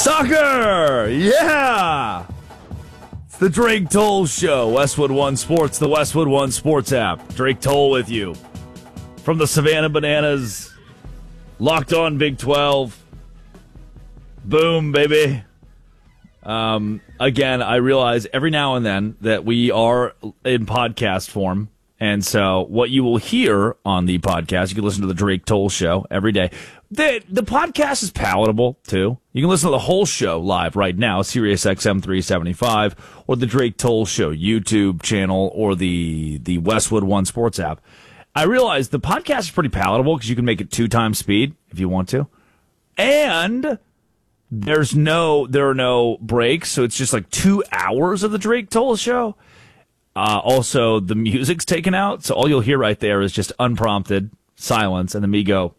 Soccer! Yeah! It's the Drake Toll Show. Westwood One Sports, the Westwood One Sports app. Drake Toll with you. From the Savannah Bananas. Locked on Big 12. Boom, baby. Again, I realize every now and then that we are in podcast form. And so what you will hear on the podcast, you can listen to the Drake Toll Show every day. The podcast is palatable, too. You can listen to the whole show live right now, Sirius XM 375, or the Drake Toll Show YouTube channel, or the Westwood One Sports app. I realize the podcast is pretty palatable because you can make it 2 times speed if you want to. And there are no breaks, so it's just like 2 hours of the Drake Toll Show. Also, the music's taken out, so all you'll hear right there is just unprompted silence, and then me go,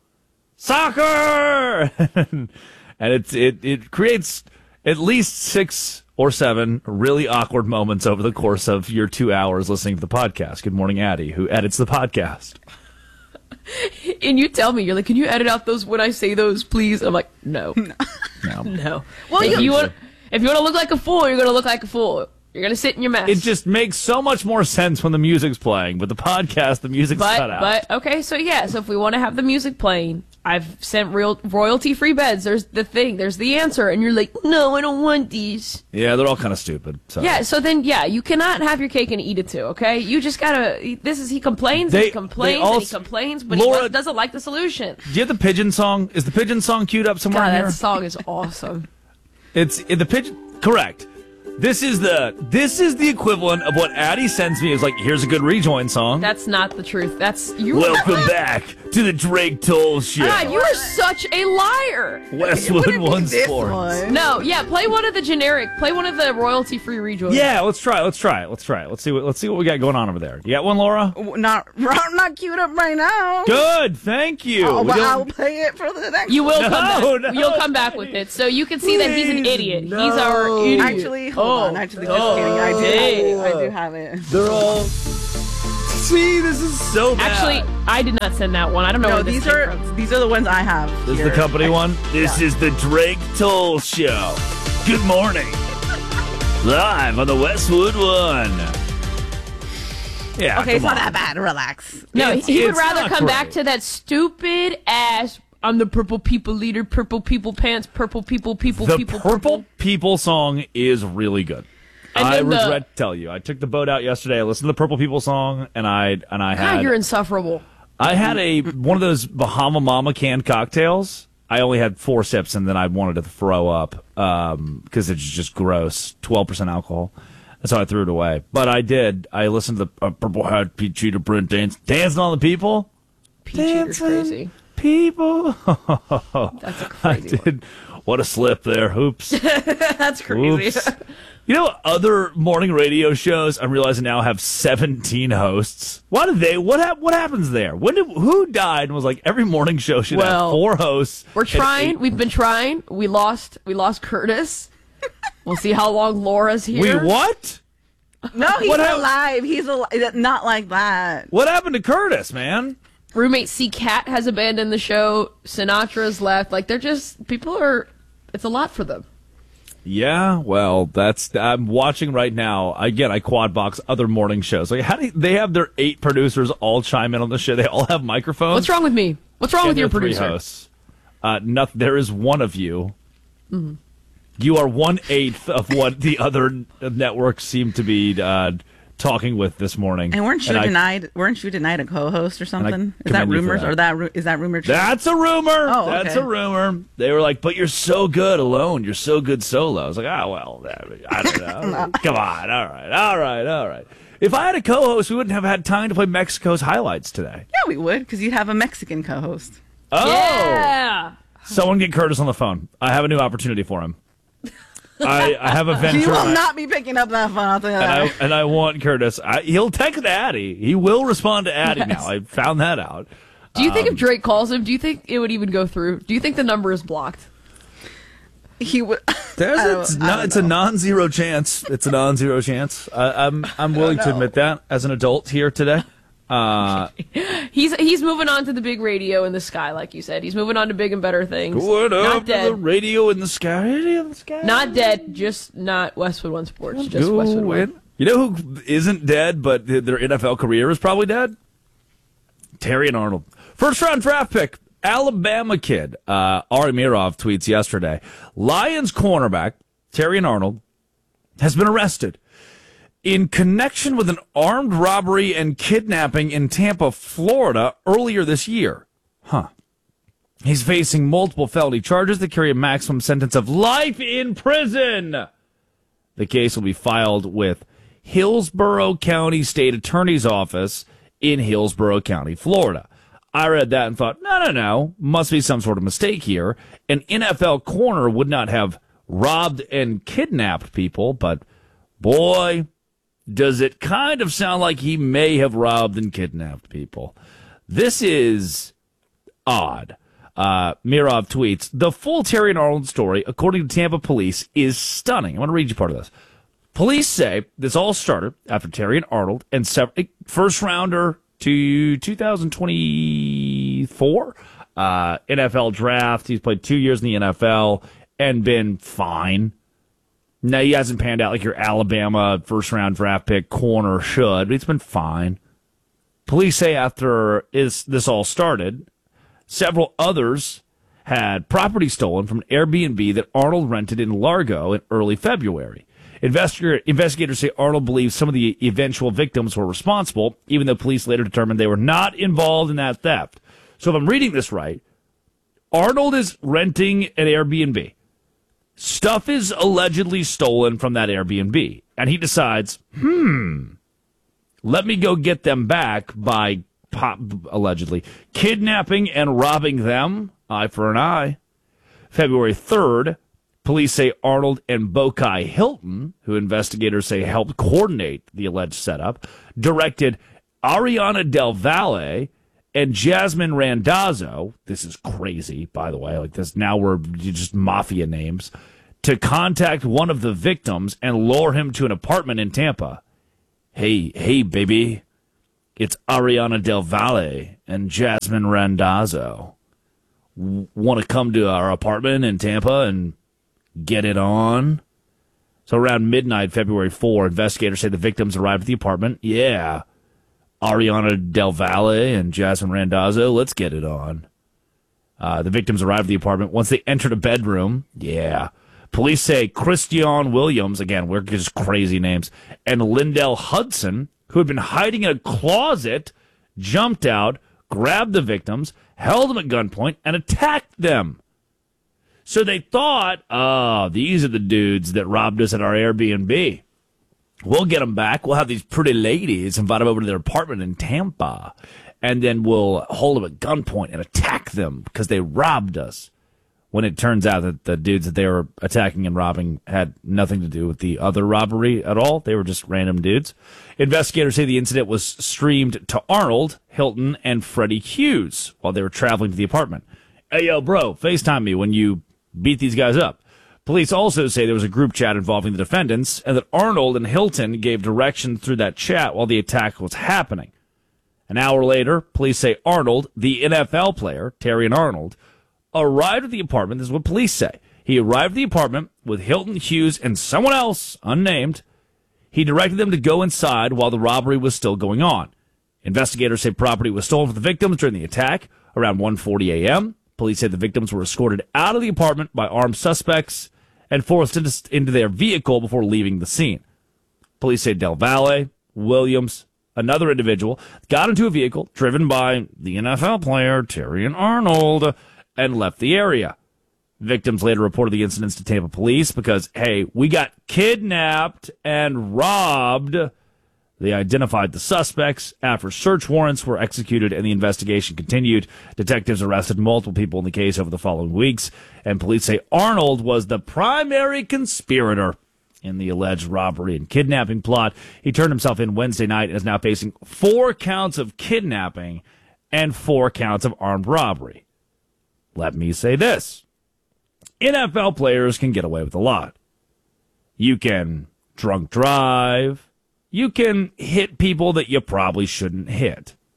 soccer! And it creates at least 6 or 7 really awkward moments over the course of your 2 hours listening to the podcast. Good morning, Addie, who edits the podcast. And you tell me, you're like, can you edit out those when I say those, please? I'm like, no. No. Well, if you want to look like a fool, you're going to look like a fool. You're going to sit in your mess. It just makes so much more sense when the music's playing. But the podcast, the music's cut out. But, okay, so if we want to have the music playing, I've sent royalty-free beds. There's the thing. There's the answer. And you're like, no, I don't want these. Yeah, they're all kind of stupid. So. Yeah, so then, you cannot have your cake and eat it too, okay? You just got to, he complains, and he complains, but Laura, he doesn't like the solution. Do you have the pigeon song? Is the pigeon song queued up somewhere in here? That song is awesome. It's the pigeon, correct. This is the equivalent of what Addie sends me. Is like, here's a good rejoin song. That's not the truth. Welcome back to the Drake Toll Show. God, you are such a liar. Westwood One Sports. No, play one of the generic. Play one of the royalty-free rejoins. Yeah, let's try it. Let's see what we got going on over there. You got one, Laura? Not queued up right now. Good, thank you. Oh, but I'll play it for the next. You will come back. You'll come back with it, so you can see that he's an idiot. No. He's our idiot. Actually, hold on. Actually, just kidding. I do have it. They're all. See, this is so bad. Actually, I did not send that one. I don't know. No, these are the ones I have. This is the company one. This is the Drake Toll Show. Good morning. Live on the Westwood One. Yeah. Okay, it's not that bad. Relax. No, he would rather come great. back to that stupid ass. I'm the purple people leader, purple people pants, purple people. The purple people song is really good. I regret to tell you, I took the boat out yesterday. I listened to the Purple People song, and I had. God, you're insufferable. I had one of those Bahama Mama canned cocktails. I only had 4 sips, and then I wanted to throw up because it's just gross. 12% alcohol. That's how I threw it away. But I did. I listened to the Purple Hat Pete Cheetah Print dancing on the people. Pete Cheetah's crazy. People. That's a crazy one. What a slip there. Oops. That's crazy. Oops. You know, other morning radio shows, I'm realizing now, have 17 hosts. What happens there? Who died and was like, every morning show should have 4 hosts? We're trying. We've been trying. We lost Curtis. We'll see how long Laura's here. Wait, what? No, he's alive. He's alive. Not like that. What happened to Curtis, man? Roommate C. Cat has abandoned the show. Sinatra's left. Like, it's a lot for them. Yeah, well, I'm watching right now. Again, I quad box other morning shows. Like, how do they have their 8 producers all chime in on the show? They all have microphones. What's wrong with me? What's wrong with your producer? 3 hosts. There is one of you. Mm-hmm. You are 1/8 of what the other networks seem to be talking with this morning. And weren't you denied a co-host or something? Is that rumors or is that rumor true? That's a rumor. Oh, okay. That's a rumor. They were like, but you're so good alone. You're so good solo. I was like, well, I don't know. Come on. All right. If I had a co-host, we wouldn't have had time to play Mexico's highlights today. Yeah, we would, because you'd have a Mexican co-host. Oh. Yeah. Someone get Curtis on the phone. I have a new opportunity for him. I have a venture. He will not be picking up that phone, I'll tell you that. And I want Curtis. He'll text Addie. He will respond to Addie now. I found that out. Do you think if Drake calls him, do you think it would even go through? Do you think the number is blocked? He would. It's a non-zero chance. It's a non-zero chance. I'm willing to admit that as an adult here today. He's moving on to the big radio in the sky, like you said. He's moving on to big and better things. Going not up dead. to the radio in the sky. Radio in the sky. Not dead, just not Westwood One Sports. Just Westwood One. You know who isn't dead, but their NFL career is probably dead? Terrion Arnold. First round draft pick, Alabama kid. Ari Mirov tweets yesterday. Lions cornerback, Terrion Arnold, has been arrested in connection with an armed robbery and kidnapping in Tampa, Florida, earlier this year. He's facing multiple felony charges that carry a maximum sentence of life in prison. The case will be filed with Hillsborough County State Attorney's Office in Hillsborough County, Florida. I read that and thought, no, must be some sort of mistake here. An NFL corner would not have robbed and kidnapped people, but boy, does it kind of sound like he may have robbed and kidnapped people. This is odd. Mirov tweets, the full Terrion Arnold story, according to Tampa police, is stunning. I want to read you part of this. Police say this all started after Terrion Arnold and first rounder to 2024 NFL draft. He's played 2 years in the NFL and been fine. Now, he hasn't panned out like your Alabama first-round draft pick corner should, but he's been fine. Police say after this all started, several others had property stolen from an Airbnb that Arnold rented in Largo in early February. Investigators say Arnold believes some of the eventual victims were responsible, even though police later determined they were not involved in that theft. So if I'm reading this right, Arnold is renting an Airbnb. Stuff is allegedly stolen from that Airbnb. And he decides, let me go get them back by, allegedly, kidnapping and robbing them, eye for an eye. February 3rd, police say Arnold and Bokai Hilton, who investigators say helped coordinate the alleged setup, directed Ariana Del Valle and Jasmine Randazzo, this is crazy, by the way, like this, now we're just mafia names, to contact one of the victims and lure him to an apartment in Tampa. Hey, baby, it's Ariana Del Valle and Jasmine Randazzo. Want to come to our apartment in Tampa and get it on? So around midnight, February 4, investigators say the victims arrived at the apartment. Yeah. Ariana Del Valle and Jasmine Randazzo, let's get it on. The victims arrived at the apartment. Once they entered a bedroom, police say Christian Williams, again, we're just crazy names, and Lindell Hudson, who had been hiding in a closet, jumped out, grabbed the victims, held them at gunpoint, and attacked them. So they thought, these are the dudes that robbed us at our Airbnb. We'll get them back. We'll have these pretty ladies, invite them over to their apartment in Tampa, and then we'll hold them at gunpoint and attack them because they robbed us. When it turns out that the dudes that they were attacking and robbing had nothing to do with the other robbery at all. They were just random dudes. Investigators say the incident was streamed to Arnold, Hilton, and Freddie Hughes while they were traveling to the apartment. Hey, yo, bro, FaceTime me when you beat these guys up. Police also say there was a group chat involving the defendants and that Arnold and Hilton gave directions through that chat while the attack was happening. An hour later, police say Arnold, the NFL player, Terrion Arnold, arrived at the apartment. This is what police say. He arrived at the apartment with Hilton, Hughes, and someone else, unnamed. He directed them to go inside while the robbery was still going on. Investigators say property was stolen from the victims during the attack around 1:40 a.m. Police say the victims were escorted out of the apartment by armed suspects and forced into their vehicle before leaving the scene. Police say Del Valle, Williams, another individual, got into a vehicle driven by the NFL player Terrion Arnold and left the area. Victims later reported the incidents to Tampa police because, hey, we got kidnapped and robbed. They identified the suspects after search warrants were executed and the investigation continued. Detectives arrested multiple people in the case over the following weeks, and police say Arnold was the primary conspirator in the alleged robbery and kidnapping plot. He turned himself in Wednesday night and is now facing 4 counts of kidnapping and 4 counts of armed robbery. Let me say this. NFL players can get away with a lot. You can drunk drive. You can hit people that you probably shouldn't hit.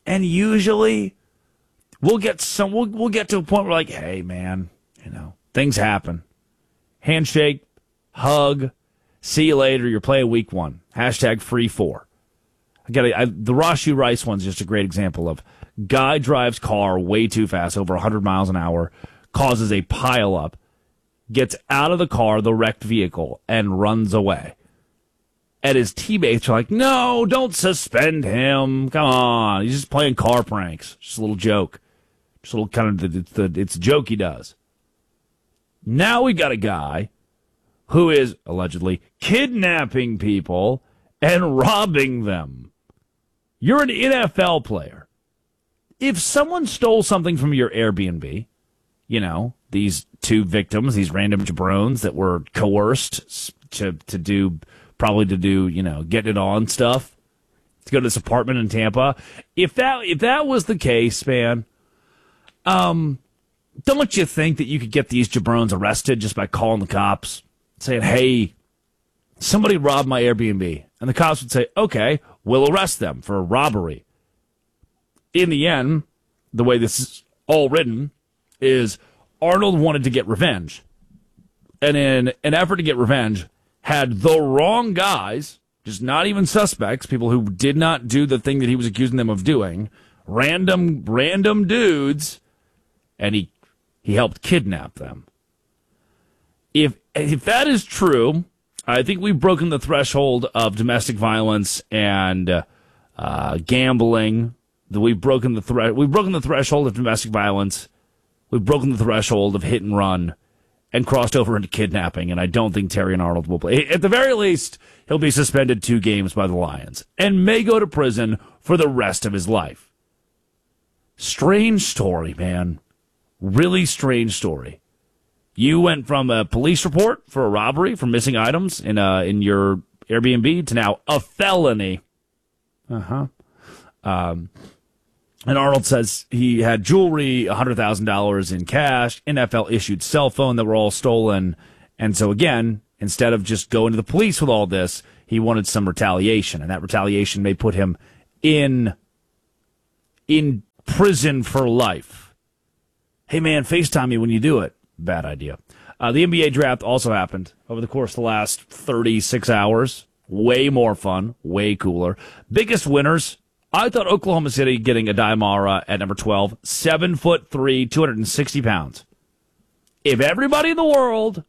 And usually we'll get to a point where we're like, hey, man, things happen. Handshake, hug, see you later. You're playing week 1. #free4. The Rashee Rice one's just a great example of guy drives car way too fast, over 100 miles an hour, causes a pileup, gets out of the car, the wrecked vehicle, and runs away. And his teammates are like, no, don't suspend him. Come on. He's just playing car pranks. Just a little joke. Just a little kind of, it's a joke he does. Now we got a guy who is allegedly kidnapping people and robbing them. You're an NFL player. If someone stole something from your Airbnb, these 2 victims, these random jabrones that were coerced to do, get it on stuff, to go to this apartment in Tampa. If that was the case, man, don't you think that you could get these jabrones arrested just by calling the cops, saying, hey, somebody robbed my Airbnb? And the cops would say, okay, we'll arrest them for robbery. In the end, the way this is all written is Arnold wanted to get revenge. And in an effort to get revenge, had the wrong guys, just not even suspects, people who did not do the thing that he was accusing them of doing, random dudes, and he helped kidnap them. If that is true, I think we've broken the threshold of domestic violence and gambling. We've broken the threshold of domestic violence. We've broken the threshold of hit and run and crossed over into kidnapping, and I don't think Terrion Arnold will play. At the very least, he'll be suspended 2 games by the Lions and may go to prison for the rest of his life. Strange story, man. Really strange story. You went from a police report for a robbery for missing items in your Airbnb to now a felony. And Arnold says he had jewelry, $100,000 in cash, NFL-issued cell phone that were all stolen. And so, again, instead of just going to the police with all this, he wanted some retaliation. And that retaliation may put him in prison for life. Hey, man, FaceTime me when you do it. Bad idea. The NBA draft also happened over the course of the last 36 hours. Way more fun, way cooler. Biggest winners. I thought Oklahoma City getting Aday Mara at number 12, 7'3", 260 pounds. If everybody in the world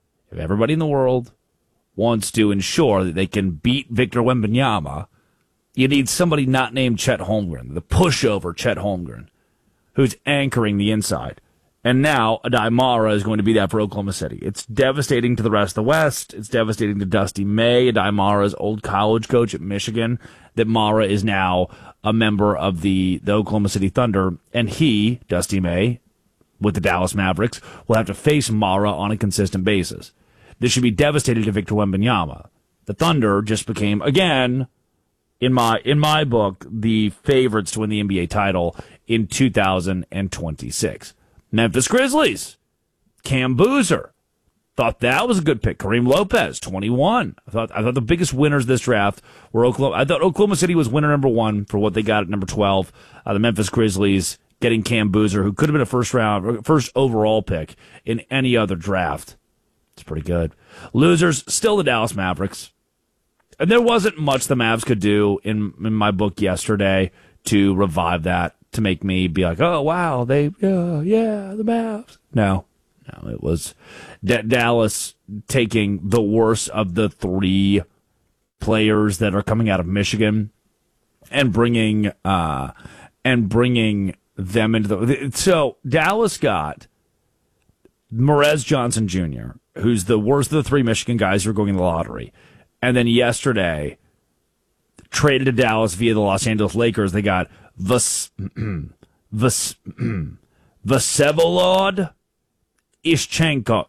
wants to ensure that they can beat Victor Wembanyama, you need somebody not named Chet Holmgren, the pushover Chet Holmgren, who's anchoring the inside. And now Aday Mara is going to be that for Oklahoma City. It's devastating to the rest of the West. It's devastating to Dusty May, Aday Mara's old college coach at Michigan, that Mara is now a member of the Oklahoma City Thunder. And he, Dusty May, with the Dallas Mavericks, will have to face Mara on a consistent basis. This should be devastating to Victor Wembanyama. The Thunder just became, again, in my book, the favorites to win the NBA title in 2026. Memphis Grizzlies, Cam Boozer. Thought that was a good pick. Kareem Lopez, 21. I thought the biggest winners this draft were Oklahoma. I thought Oklahoma City was winner number 1 for what they got at number 12. The Memphis Grizzlies getting Cam Boozer, who could have been a first overall pick in any other draft. It's pretty good. Losers, still the Dallas Mavericks. And there wasn't much the Mavs could do in my book yesterday to revive that, to make me be like, oh, wow, the Mavs. No, it was Dallas taking the worst of the 3 players that are coming out of Michigan and bringing them into the. So Dallas got Morez Johnson Jr., who's the worst of the 3 Michigan guys who are going in the lottery. And then yesterday, traded to Dallas via the Los Angeles Lakers, they got Vsevolod Ishchenko.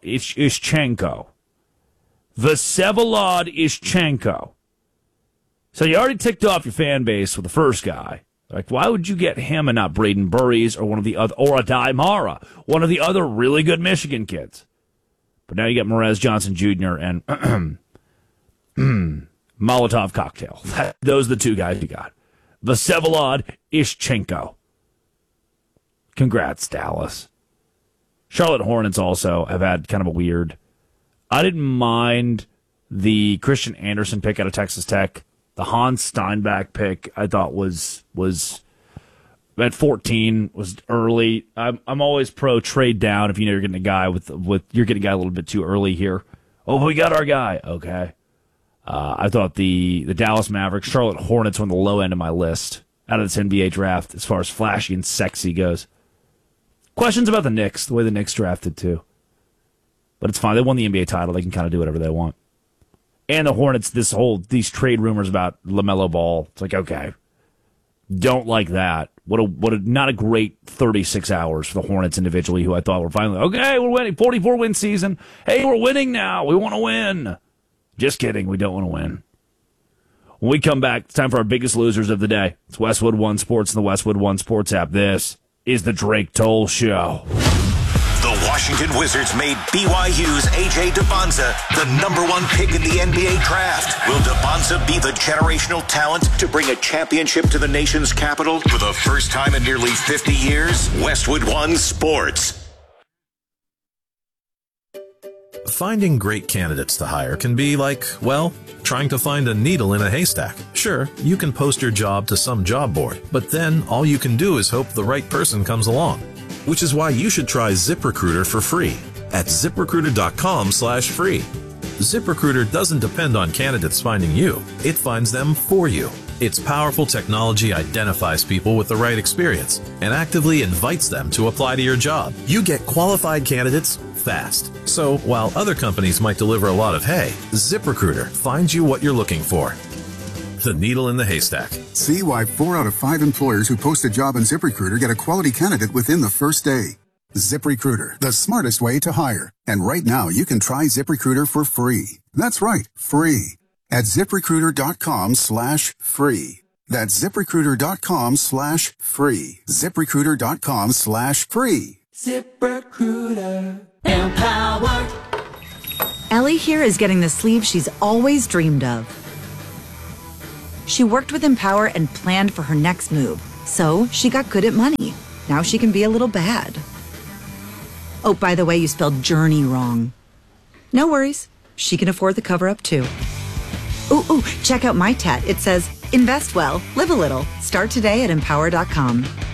Vsevolod Ishchenko. So you already ticked off your fan base with the first guy. Like, why would you get him and not Braden Burries or one of the other, or Aday Mara, one of the other really good Michigan kids? But now you got Morez Johnson Jr. and Molotov cocktail. Those are the 2 guys you got. Vsevolod Ishchenko. Congrats, Dallas. Charlotte Hornets also have had kind of a weird... I didn't mind the Christian Anderson pick out of Texas Tech. The Hans Steinbach pick I thought was at 14 was early. I'm always pro trade down if you know you're getting a guy with you're getting a guy a little bit too early here. Oh, we got our guy. Okay. I thought the Dallas Mavericks, Charlotte Hornets were on the low end of my list out of this NBA draft as far as flashy and sexy goes. Questions about the Knicks, the way the Knicks drafted too. But it's fine. They won the NBA title. They can kind of do whatever they want. And the Hornets, these trade rumors about LaMelo Ball. It's like, okay, don't like that. Not a great 36 hours for the Hornets individually, who I thought were finally, okay, we're winning, 44-win season. Hey, we're winning now. We want to win. Just kidding. We don't want to win. When we come back, it's time for our biggest losers of the day. It's Westwood One Sports and the Westwood One Sports app. This is the Drake Toll Show. The Washington Wizards made BYU's A.J. Dubonza the #1 pick in the NBA draft. Will Dubonza be the generational talent to bring a championship to the nation's capital for the first time in nearly 50 years? Westwood One Sports. Finding great candidates to hire can be like, well, trying to find a needle in a haystack. Sure, you can post your job to some job board, but then all you can do is hope the right person comes along. Which is why you should try ZipRecruiter for free at ZipRecruiter.com/free. ZipRecruiter doesn't depend on candidates finding you. It finds them for you. Its powerful technology identifies people with the right experience and actively invites them to apply to your job. You get qualified candidates fast. So while other companies might deliver a lot of hay, ZipRecruiter finds you what you're looking for. The needle in the haystack. See why 4 out of 5 employers who post a job on ZipRecruiter get a quality candidate within the first day. ZipRecruiter, the smartest way to hire. And right now, you can try ZipRecruiter for free. That's right, free. At ZipRecruiter.com/free. That's ZipRecruiter.com/free. ZipRecruiter.com/free. ZipRecruiter. Empowered. Ellie here is getting the sleeve she's always dreamed of. She worked with Empower and planned for her next move. So she got good at money. Now she can be a little bad. Oh, by the way, you spelled journey wrong. No worries. She can afford the cover-up too. Ooh, check out my tat. It says, invest well, live a little. Start today at Empower.com.